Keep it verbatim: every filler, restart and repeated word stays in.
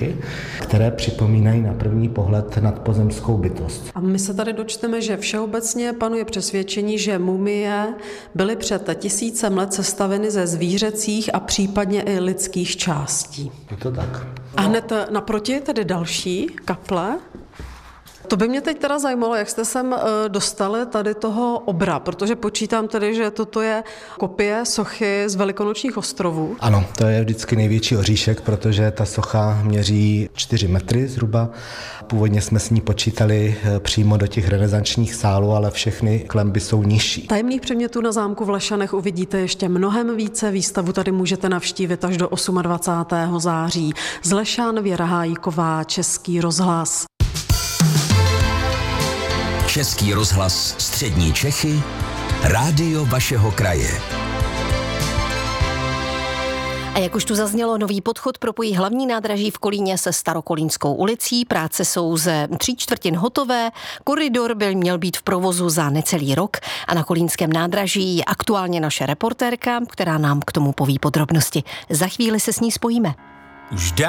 figurky, které připomínají na první pohled nadpozemskou bytost. A my se tady dočteme, že všeobecně panuje přesvědčení, že mumie byly před tisícem let sestaveny ze zvířecích a případně i lidských částí. Je to tak. A hned naproti tedy další kaple. To by mě teď teda zajímalo, jak jste sem dostali tady toho obra, protože počítám tedy, že toto je kopie sochy z Velikonočních ostrovů. Ano, to je vždycky největší oříšek, protože ta socha měří čtyři metry zhruba. Původně jsme s ní počítali přímo do těch renesančních sálů, ale všechny klenby jsou nižší. Tajemných předmětů na zámku v Lešanech uvidíte ještě mnohem více. Výstavu tady můžete navštívit až do dvacátého osmého září. Z Lešan Věra Hájíková, Český rozhlas. Český rozhlas Střední Čechy, rádio vašeho kraje. A jak už tu zaznělo, nový podchod propojí hlavní nádraží v Kolíně se Starokolínskou ulicí. Práce jsou ze tří čtvrtin hotové, koridor byl měl být v provozu za necelý rok a na kolínském nádraží je aktuálně naše reportérka, která nám k tomu poví podrobnosti. Za chvíli se s ní spojíme. Už